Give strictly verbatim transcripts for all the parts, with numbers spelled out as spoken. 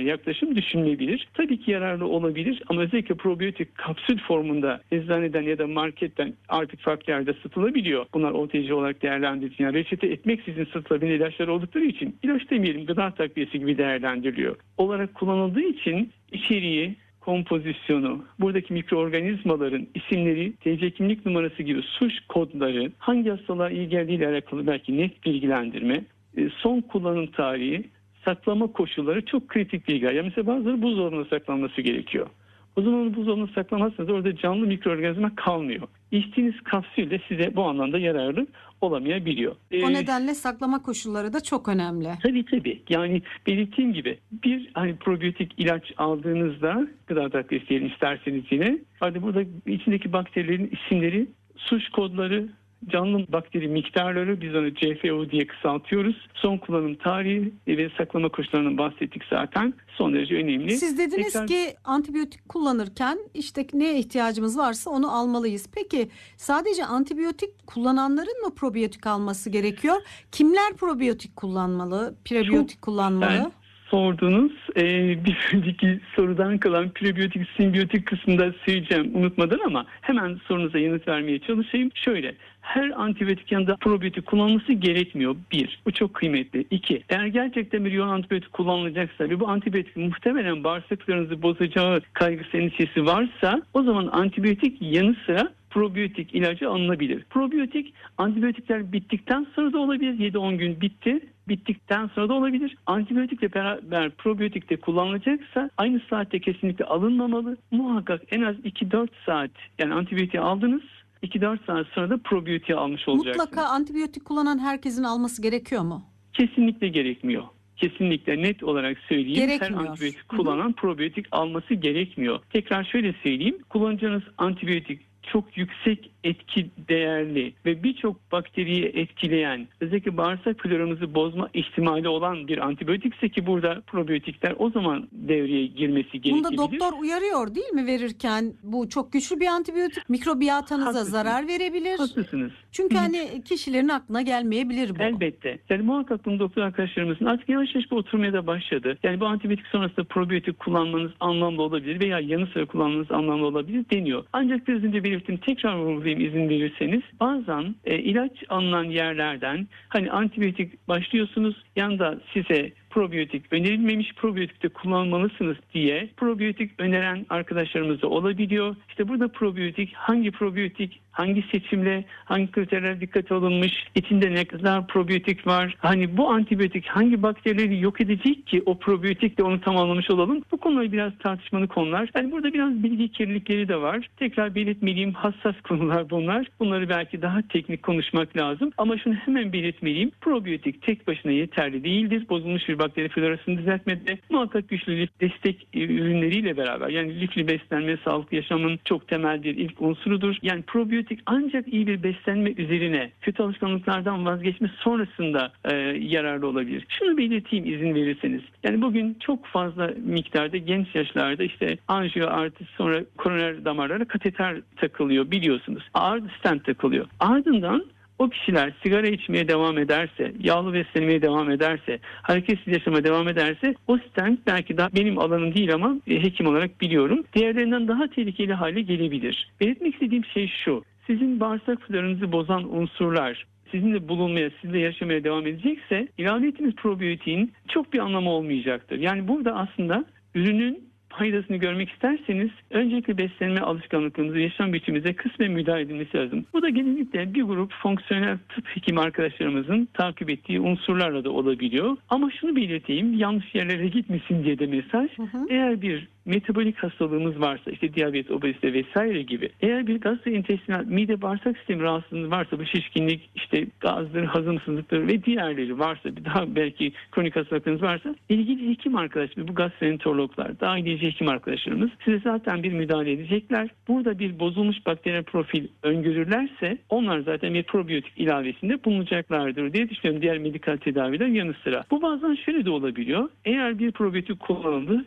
yaklaşım düşünülebilir. Tabii ki yararlı olabilir ama özellikle probiyotik kapsül formunda eczaneden ya da marketten artık farklı yerde satılabiliyor. Bunlar O T C olarak değerlendiriliyor. Yani reçete etmeksizin satılabilen ilaçlar oldukları için ilaç demeyelim, gıda takviyesi gibi değerlendiriliyor. Olarak kullanıldığı için içeriği, kompozisyonu, buradaki mikroorganizmaların isimleri, T C kimlik numarası gibi suç kodları, hangi hastalığa iyi geldiğiyle alakalı belki net bilgilendirme, son kullanım tarihi, saklama koşulları çok kritik bilgiler. Yani mesela bazıları buzdolabına saklanması gerekiyor. O zaman onu buzdolabına saklamazsanız orada canlı mikroorganizma kalmıyor. İçtiğiniz kapsül de size bu anlamda yararlı olamayabiliyor. O ee, nedenle saklama koşulları da çok önemli. Tabii tabii. Yani belirttiğim gibi bir hani probiyotik ilaç aldığınızda gıda takviyesi diyelim isterseniz yine. Hadi burada içindeki bakterilerin isimleri, suç kodları, canlı bakteri miktarları, biz onu C F O diye kısaltıyoruz. Son kullanım tarihi ve saklama koşullarından bahsettik zaten. Son derece önemli. Siz dediniz Tekrar... ki antibiyotik kullanırken işte neye ihtiyacımız varsa onu almalıyız. Peki sadece antibiyotik kullananların mı probiyotik alması gerekiyor? Kimler probiyotik kullanmalı, prebiyotik Çok kullanmalı? Ben... Sordunuz. Ee, bir önceki sorudan kalan prebiyotik, simbiyotik kısmında söyleyeceğim unutmadan ama hemen sorunuza yanıt vermeye çalışayım. Şöyle, her antibiyotik yanında probiyotik kullanılması gerekmiyor. Bir, bu çok kıymetli. İki, eğer gerçekten bir yoğun antibiyotik kullanılacaksa ve bu antibiyotik muhtemelen bağırsaklarınızı bozacağı kaygısı, endişesi varsa o zaman antibiyotik yanı sıra probiyotik ilacı alınabilir. Probiyotik antibiyotikler bittikten sonra da olabilir. yedi on gün bitti. Bittikten sonra da olabilir. Antibiyotikle beraber probiyotik de kullanılacaksa aynı saatte kesinlikle alınmamalı. Muhakkak en az iki dört saat yani antibiyotiği aldınız. iki dört saat sonra da probiyotiği almış olacaksınız. Mutlaka antibiyotik kullanan herkesin alması gerekiyor mu? Kesinlikle gerekmiyor. Kesinlikle net olarak söyleyeyim. Her antibiyotik kullanan Hı-hı. probiyotik alması gerekmiyor. Tekrar şöyle söyleyeyim. Kullanacağınız antibiyotik çok yüksek etki değerli ve birçok bakteriyi etkileyen, özellikle bağırsak floramızı bozma ihtimali olan bir antibiyotikse ki burada probiyotikler o zaman devreye girmesi gerekebilir. Bunda doktor uyarıyor değil mi verirken? Bu çok güçlü bir antibiyotik, mikrobiyatanıza Haklısınız. zarar verebilir. Haklısınız. Çünkü Hı. hani kişilerin aklına gelmeyebilir bu. Elbette. Yani muhakkak bunu doktor arkadaşlarımızın artık yavaş yavaş oturmaya da başladı. Yani bu antibiyotik sonrasında probiyotik kullanmanız anlamlı olabilir veya yanı sıra kullanmanız anlamlı olabilir deniyor. Ancak biraz önce belirttim, tekrar vurgulayayım izin verirseniz. Bazen e, ilaç alınan yerlerden hani antibiyotik başlıyorsunuz, yanında size probiyotik önerilmemiş, probiyotik de kullanmalısınız diye probiyotik öneren arkadaşlarımız da olabiliyor. İşte burada probiyotik, hangi probiyotik, hangi seçimle, hangi kriterler dikkate alınmış, içinde ne kadar probiyotik var, hani bu antibiyotik hangi bakterileri yok edecek ki o probiyotikle onu tamamlamış olalım. Bu konular biraz tartışmalı konular. Yani burada biraz bilgi kirlilikleri de var. Tekrar belirtmeliyim, hassas konular bunlar. Bunları belki daha teknik konuşmak lazım. Ama şunu hemen belirtmeliyim. Probiyotik tek başına yeterli değildir. Bozulmuş bir bakteri florasını düzeltmede muhakkak güçlü destek ürünleriyle beraber, yani lifli beslenme sağlıklı yaşamın çok temel bir ilk unsurudur. Yani probiyotik ancak iyi bir beslenme üzerine kötü alışkanlıklardan vazgeçme sonrasında e, yararlı olabilir. Şunu belirteyim izin verirseniz. Yani bugün çok fazla miktarda genç yaşlarda işte anjiyo artı sonra koroner damarlara kateter takılıyor biliyorsunuz. Ağır stent takılıyor. Ardından o kişiler sigara içmeye devam ederse, yağlı beslenmeye devam ederse, hareketsiz yaşamaya devam ederse o stent belki daha benim alanım değil ama e, hekim olarak biliyorum. Diğerlerinden daha tehlikeli hale gelebilir. Belirtmek istediğim şey şu. Sizin bağırsak floranızı bozan unsurlar sizinle bulunmaya, sizinle yaşamaya devam edecekse ilave ettiğiniz probiyotiğin çok bir anlamı olmayacaktır. Yani burada aslında ürünün faydasını görmek isterseniz öncelikle beslenme alışkanlıklarınızı, yaşam biçimimize kısmen müdahale edilmesi lazım. Bu da genellikle bir grup fonksiyonel tıp hekimi arkadaşlarımızın takip ettiği unsurlarla da olabiliyor. Ama şunu belirteyim, yanlış yerlere gitmesin diye de mesaj. Hı hı. Eğer bir metabolik hastalığımız varsa, işte diyabet, obezite vesaire gibi, eğer bir gastrointestinal mide bağırsak sistemi rahatsızlığı varsa, bu şişkinlik, işte gazdır, hazımsızlıktır ve diğerleri varsa, bir daha belki kronik hastalıklarınız varsa, ilgili hekim arkadaşlar, bu gastroenterologlar, daha ilgili hekim arkadaşlarımız size zaten bir müdahale edecekler. Burada bir bozulmuş bakteriyel profil öngörürlerse onlar zaten bir probiyotik ilavesinde bulunacaklardır diye düşünüyorum, diğer medikal tedaviler yanı sıra. Bu bazen şöyle de olabiliyor. Eğer bir probiyotik kullanıldı ve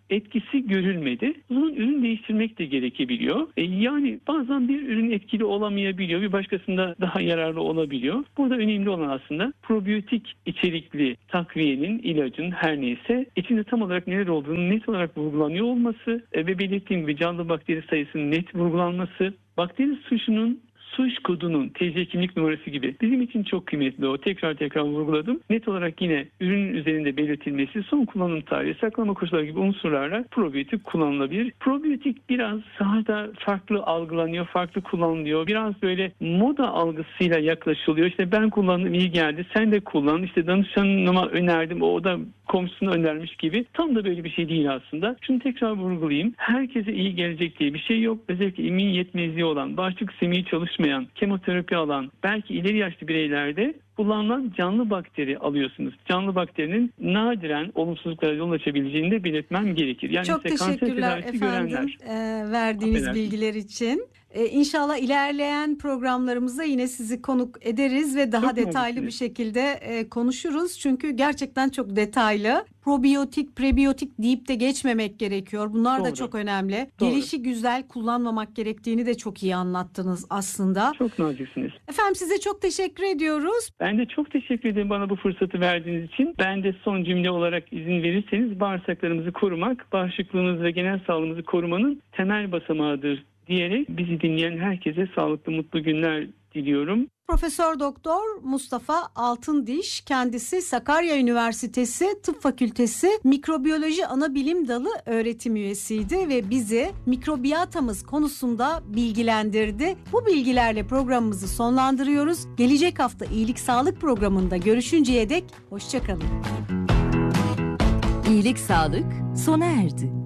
etkisi görülmedi. O zaman ürün değiştirmek de gerekebiliyor. E, yani bazen bir ürün etkili olamayabiliyor. Bir başkasında daha yararlı olabiliyor. Burada önemli olan aslında probiyotik içerikli takviyenin, ilacın her neyse içinde tam olarak neler olduğunu net olarak vurgulanıyor olması e, ve belirttiğim gibi canlı bakteri sayısının net vurgulanması, bakteri suşunun suş kodunun T C kimlik numarası gibi bizim için çok kıymetli o. Tekrar tekrar vurguladım. Net olarak yine ürünün üzerinde belirtilmesi, son kullanım tarihi, saklama koşulları gibi unsurlarla probiyotik kullanılabilir. Probiyotik biraz sahada farklı algılanıyor, farklı kullanılıyor. Biraz böyle moda algısıyla yaklaşılıyor. İşte ben kullandım, iyi geldi, sen de kullan. İşte danışanıma önerdim, o da komşusuna önermiş gibi. Tam da böyle bir şey değil aslında. Şunu tekrar vurgulayayım. Herkese iyi gelecek diye bir şey yok. Özellikle immün yetmezliği olan, bağışıklık sistemi çalışmayan, kemoterapi alan, belki ileri yaşlı bireylerde kullanılan canlı bakteri alıyorsunuz. Canlı bakterinin nadiren olumsuzluklara yol açabileceğini de belirtmem gerekir. Yani çok teşekkürler efendim e, verdiğiniz bilgiler için. Ee, İnşallah ilerleyen programlarımızda yine sizi konuk ederiz ve daha çok detaylı bir şekilde e, konuşuruz. Çünkü gerçekten çok detaylı. Probiyotik, prebiyotik deyip de geçmemek gerekiyor. Bunlar Doğru. da çok önemli. Doğru. Gelişi güzel kullanmamak gerektiğini de çok iyi anlattınız aslında. Çok naziksiniz. Efendim size çok teşekkür ediyoruz. Ben de çok teşekkür ederim bana bu fırsatı verdiğiniz için. Ben de son cümle olarak izin verirseniz bağırsaklarımızı korumak, bağışıklığımızı ve genel sağlığımızı korumanın temel basamağıdır diyerek bizi dinleyen herkese sağlıklı, mutlu günler diliyorum. Profesör Doktor Mustafa Altındiş, kendisi Sakarya Üniversitesi Tıp Fakültesi Mikrobiyoloji Anabilim Dalı öğretim üyesiydi ve bizi mikrobiyatamız konusunda bilgilendirdi. Bu bilgilerle programımızı sonlandırıyoruz. Gelecek hafta İyilik Sağlık programında görüşünceye dek hoşça kalın. İyilik Sağlık sona erdi.